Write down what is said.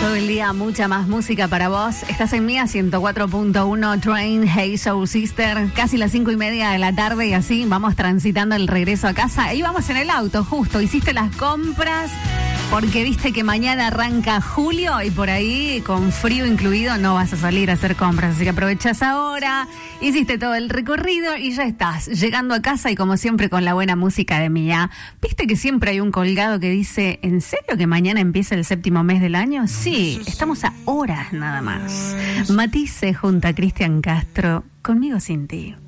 Todo el día mucha más música para vos. Estás en Mía 104.1 Train, Hey Soul Sister. Casi las 5:30 de la tarde y así vamos transitando el regreso a casa. Ahí vamos en el auto, justo. Hiciste las compras porque viste que mañana arranca julio y por ahí con frío incluido no vas a salir a hacer compras. Así que aprovechás ahora, hiciste todo el recorrido y ya estás llegando a casa y como siempre con la buena música de Mía. ¿Viste que siempre hay un colgado que dice, ¿en serio que mañana empieza el 7º mes del año? Sí, estamos a horas nada más. Matisse junto a Cristian Castro, Conmigo sin ti.